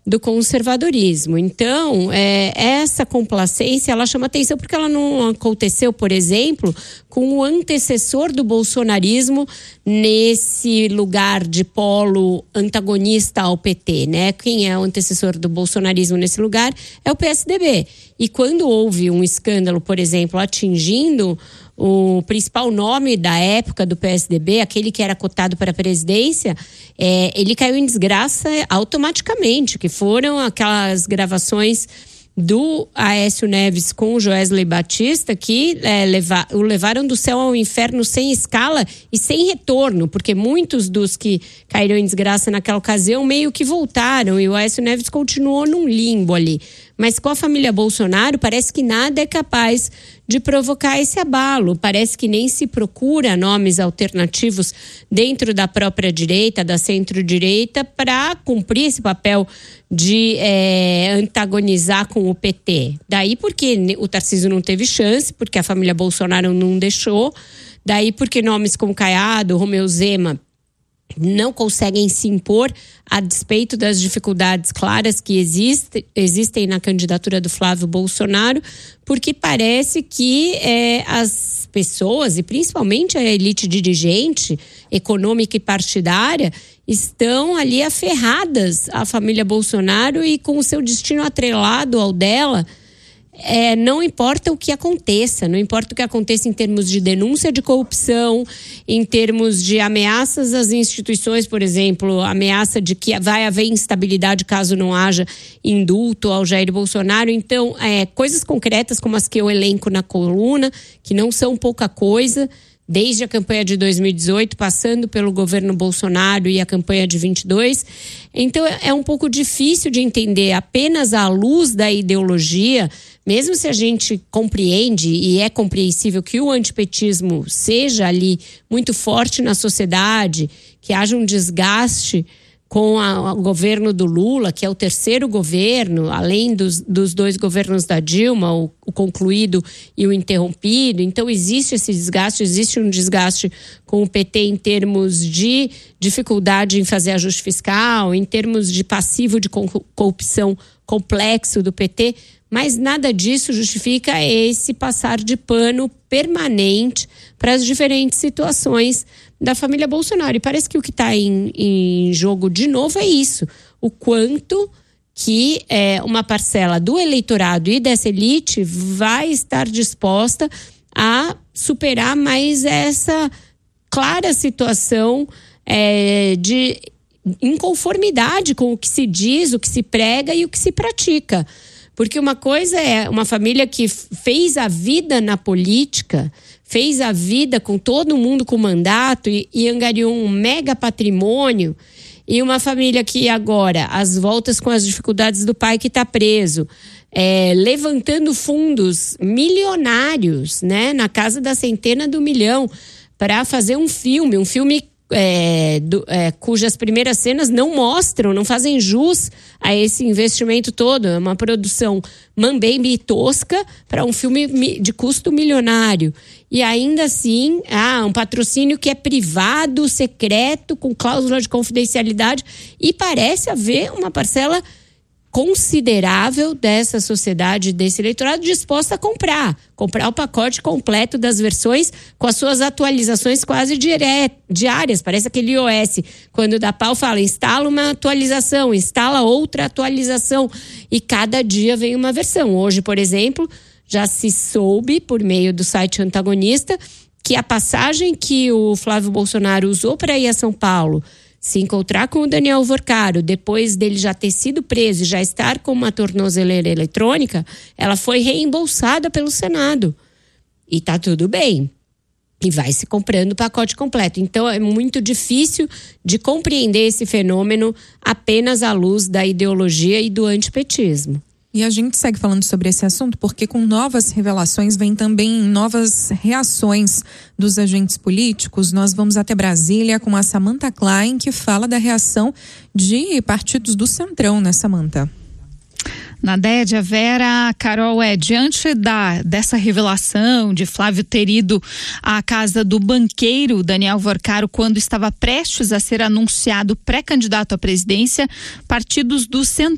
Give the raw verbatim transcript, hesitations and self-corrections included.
do conservadorismo. Então, é, essa complacência, ela chama atenção porque ela não aconteceu, por exemplo, com o antecessor do bolsonarismo nesse lugar de polo antagonista ao P T, né? Quem é o antecessor do bolsonarismo nesse lugar é o P S D B. E quando houve um escândalo, por exemplo, atingindo o principal nome da época do P S D B, aquele que era cotado para a presidência, é, ele caiu em desgraça automaticamente, que foram aquelas gravações do Aécio Neves com o Joesley Batista, que é, leva, o levaram do céu ao inferno sem escala e sem retorno, porque muitos dos que caíram em desgraça naquela ocasião meio que voltaram e o Aécio Neves continuou num limbo ali. Mas com a família Bolsonaro parece que nada é capaz de provocar esse abalo. Parece que nem se procura nomes alternativos dentro da própria direita, da centro-direita, para cumprir esse papel de é, antagonizar com o P T. Daí porque o Tarcísio não teve chance, porque a família Bolsonaro não deixou. Daí porque nomes como Caiado, Romeu Zema não conseguem se impor a despeito das dificuldades claras que existe, existem na candidatura do Flávio Bolsonaro, porque parece que é, as pessoas, e principalmente a elite dirigente, econômica e partidária, estão ali aferradas à família Bolsonaro e com o seu destino atrelado ao dela. É, não importa o que aconteça, não importa o que aconteça em termos de denúncia de corrupção, em termos de ameaças às instituições, por exemplo, ameaça de que vai haver instabilidade caso não haja indulto ao Jair Bolsonaro. Então, é, coisas concretas como as que eu elenco na coluna, que não são pouca coisa, desde a campanha de dois mil e dezoito, passando pelo governo Bolsonaro e a campanha de vinte e dois. Então, é um pouco difícil de entender apenas à luz da ideologia, mesmo se a gente compreende e é compreensível que o antipetismo seja ali muito forte na sociedade, que haja um desgaste com a, o governo do Lula, que é o terceiro governo, além dos, dos dois governos da Dilma, o, o concluído e o interrompido. Então, existe esse desgaste, existe um desgaste com o P T em termos de dificuldade em fazer ajuste fiscal, em termos de passivo de corrupção complexo do P T, mas nada disso justifica esse passar de pano permanente para as diferentes situações da família Bolsonaro. E parece que o que está em, em jogo de novo é isso, o quanto que é, uma parcela do eleitorado e dessa elite vai estar disposta a superar mais essa clara situação é, de inconformidade com o que se diz, o que se prega e o que se pratica. Porque uma coisa é uma família que fez a vida na política, fez a vida com todo mundo com mandato e, e angariou um mega patrimônio, e uma família que agora, às voltas com as dificuldades do pai que está preso, é, levantando fundos milionários, né, na casa da centena do milhão, para fazer um filme, um filme É, do, é, cujas primeiras cenas não mostram, não fazem jus a esse investimento todo. É uma produção mambembe e tosca para um filme de custo milionário. E ainda assim, ah, um patrocínio que é privado, secreto, com cláusula de confidencialidade, e parece haver uma parcela considerável dessa sociedade, desse eleitorado, disposta a comprar, comprar o pacote completo das versões com as suas atualizações quase dire... diárias. Parece aquele iOS, quando da pau fala, instala uma atualização, instala outra atualização, e cada dia vem uma versão. Hoje, por exemplo, já se soube, por meio do site antagonista, que a passagem que o Flávio Bolsonaro usou para ir a São Paulo, se encontrar com o Daniel Vorcaro, depois dele já ter sido preso e já estar com uma tornozeleira eletrônica, ela foi reembolsada pelo Senado. E tá tudo bem. E vai se comprando o pacote completo. Então é muito difícil de compreender esse fenômeno apenas à luz da ideologia e do antipetismo. E a gente segue falando sobre esse assunto porque com novas revelações vem também novas reações dos agentes políticos. Nós vamos até Brasília com a Samantha Klein, que fala da reação de partidos do Centrão, né, Samantha? Nadédia, Vera, Carol, é diante da, dessa revelação de Flávio ter ido à casa do banqueiro Daniel Vorcaro quando estava prestes a ser anunciado pré-candidato à presidência, partidos do Centrão